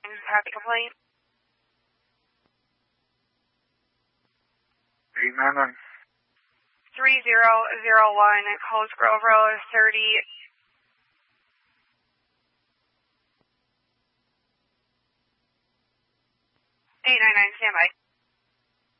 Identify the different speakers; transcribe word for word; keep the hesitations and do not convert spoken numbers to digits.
Speaker 1: Traffic complaint.
Speaker 2: eight nine nine.
Speaker 1: three zero zero one, Coast Grove Road, thirty. eight nine nine, standby.